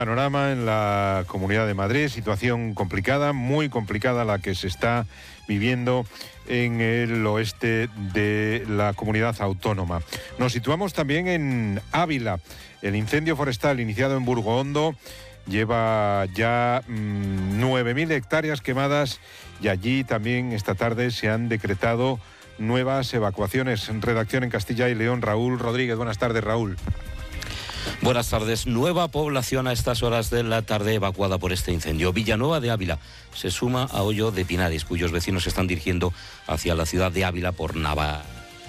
Panorama en la Comunidad de Madrid, situación complicada, muy complicada la que se está viviendo en el oeste de la comunidad autónoma. Nos situamos también en Ávila. El incendio forestal iniciado en Burgoondo lleva ya 9.000 hectáreas quemadas y allí también esta tarde se han decretado nuevas evacuaciones. Redacción en Castilla y León, Raúl Rodríguez. Buenas tardes, Raúl. Buenas tardes. Nueva población a estas horas de la tarde evacuada por este incendio. Villanueva de Ávila se suma a Hoyo de Pinares, cuyos vecinos se están dirigiendo hacia la ciudad de Ávila por Navarra.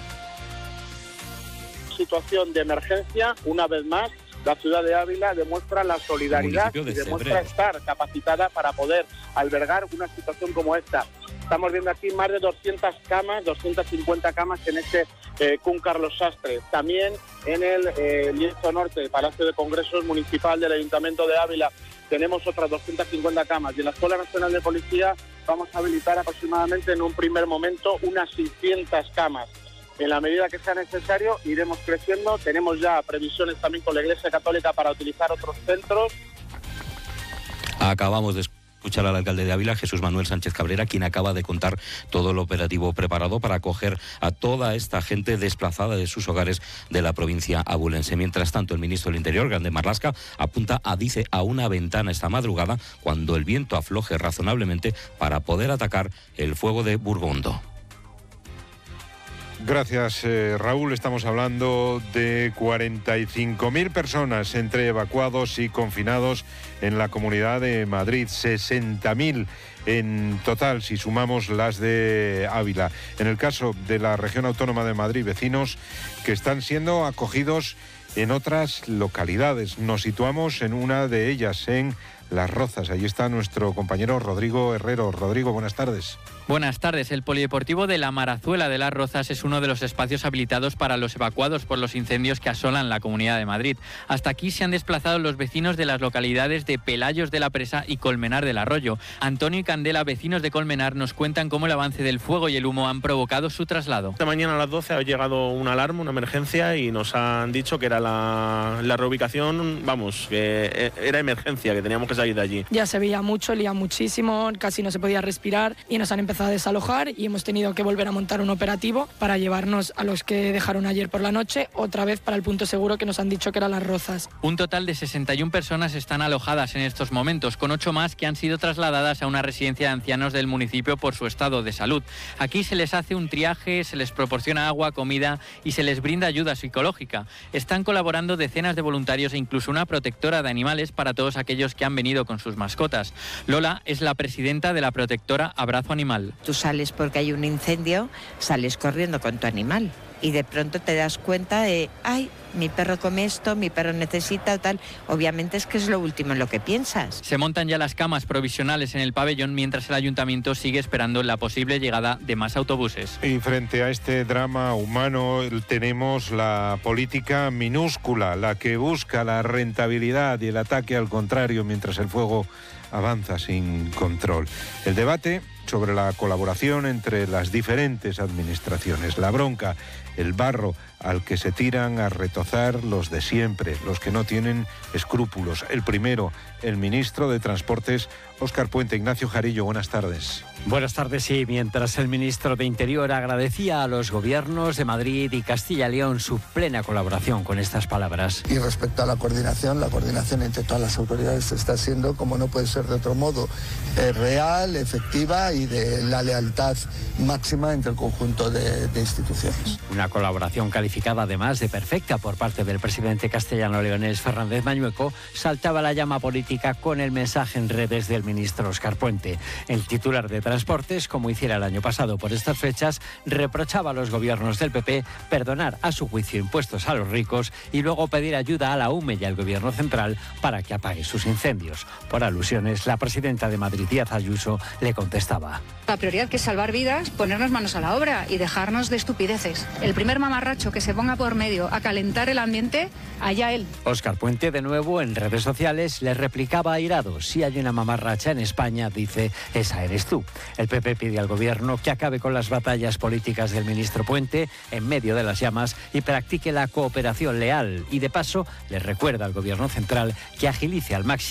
Situación de emergencia, una vez más, la ciudad de Ávila demuestra la solidaridad y demuestra estar capacitada para poder albergar una situación como esta. Estamos viendo aquí más de 200 camas, 250 camas en este CUN Carlos Sastre. También en el lienzo norte, el Palacio de Congresos Municipal del Ayuntamiento de Ávila, tenemos otras 250 camas. Y en la Escuela Nacional de Policía vamos a habilitar aproximadamente en un primer momento unas 600 camas. En la medida que sea necesario iremos creciendo. Tenemos ya previsiones también con la Iglesia Católica para utilizar otros centros. Acabamos de escuchar al alcalde de Ávila, Jesús Manuel Sánchez Cabrera, quien acaba de contar todo el operativo preparado para acoger a toda esta gente desplazada de sus hogares de la provincia abulense. Mientras tanto, el ministro del Interior, Grande Marlaska, apunta a una ventana esta madrugada cuando el viento afloje razonablemente para poder atacar el fuego de Burgoondo. Gracias, Raúl. Estamos hablando de 45.000 personas entre evacuados y confinados en la Comunidad de Madrid, 60.000 en total si sumamos las de Ávila. En el caso de la Región Autónoma de Madrid, vecinos que están siendo acogidos en otras localidades. Nos situamos en una de ellas, en Las Rozas. Allí está nuestro compañero Rodrigo Herrero. Rodrigo, buenas tardes. Buenas tardes. El polideportivo de la Marazuela de Las Rozas es uno de los espacios habilitados para los evacuados por los incendios que asolan la Comunidad de Madrid. Hasta aquí se han desplazado los vecinos de las localidades de Pelayos de la Presa y Colmenar del Arroyo. Antonio y Candela, vecinos de Colmenar, nos cuentan cómo el avance del fuego y el humo han provocado su traslado. Esta mañana a las 12 ha llegado una alarma, una emergencia, y nos han dicho que era la reubicación, que era emergencia, que teníamos que salir de allí. Ya se veía mucho, olía muchísimo, casi no se podía respirar y nos han empezado a desalojar y hemos tenido que volver a montar un operativo para llevarnos a los que dejaron ayer por la noche otra vez para el punto seguro que nos han dicho que era Las Rozas. Un total de 61 personas están alojadas en estos momentos, con 8 más que han sido trasladadas a una residencia de ancianos del municipio por su estado de salud. Aquí se les hace un triaje, se les proporciona agua, comida y se les brinda ayuda psicológica. Están colaborando decenas de voluntarios e incluso una protectora de animales para todos aquellos que han venido con sus mascotas. Lola es la presidenta de la protectora Abrazo Animal. Tú sales porque hay un incendio, sales corriendo con tu animal y de pronto te das cuenta de, ay, mi perro come esto, mi perro necesita o tal. Obviamente es que es lo último en lo que piensas. Se montan ya las camas provisionales en el pabellón mientras el ayuntamiento sigue esperando la posible llegada de más autobuses. Y frente a este drama humano tenemos la política minúscula, la que busca la rentabilidad y el ataque al contrario mientras el fuego avanza sin control. El debate sobre la colaboración entre las diferentes administraciones, la bronca, el barro al que se tiran a retozar los de siempre, los que no tienen escrúpulos. El primero, el ministro de Transportes, Óscar Puente. Ignacio Jarillo, buenas tardes. Buenas tardes, sí. Mientras el ministro de Interior agradecía a los gobiernos de Madrid y Castilla y León su plena colaboración con estas palabras. Y respecto a la coordinación entre todas las autoridades está siendo, como no puede ser de otro modo, real, efectiva y de la lealtad máxima entre el conjunto de instituciones. Una colaboración calificada además de perfecta por parte del presidente castellano-leonés Fernández Mañueco. Saltaba la llama política con el mensaje en redes del ministro Óscar Puente. El titular de Transportes, como hiciera el año pasado por estas fechas, reprochaba a los gobiernos del PP perdonar a su juicio impuestos a los ricos y luego pedir ayuda a la UME y al gobierno central para que apague sus incendios. Por alusiones, la presidenta de Madrid, Díaz Ayuso, le contestaba. La prioridad, que es salvar vidas, ponernos manos a la obra y dejarnos de estupideces. El primer mamarracho que se ponga por medio a calentar el ambiente, allá él. Óscar Puente, de nuevo, en redes sociales, le replicaba airado: si hay una mamarracha en España, dice, esa eres tú. El PP pide al gobierno que acabe con las batallas políticas del ministro Puente en medio de las llamas y practique la cooperación leal. Y de paso, le recuerda al gobierno central que agilice al máximo